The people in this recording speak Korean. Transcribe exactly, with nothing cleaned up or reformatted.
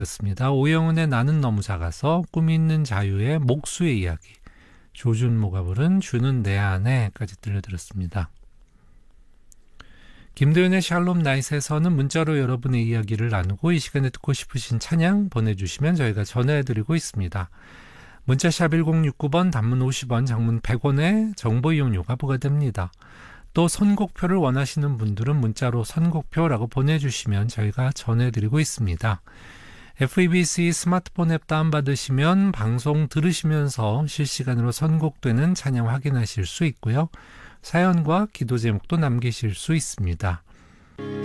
였습니다. 오영은의 나는 너무 작아서, 꿈이 있는 자유의 목수의 이야기, 조준모가 부른 주는 내 안에까지 들려드렸습니다. 김도윤의 샬롬 나잇에서는 문자로 여러분의 이야기를 나누고 이 시간에 듣고 싶으신 찬양 보내주시면 저희가 전해드리고 있습니다. 문자샵 일공육구 번, 단문 오십 원, 장문 백 원의 정보 이용료가 부과됩니다. 또 선곡표를 원하시는 분들은 문자로 선곡표라고 보내주시면 저희가 전해드리고 있습니다. 에프이비씨 스마트폰 앱 다운받으시면 방송 들으시면서 실시간으로 선곡되는 찬양 확인하실 수 있고요. 사연과 기도 제목도 남기실 수 있습니다.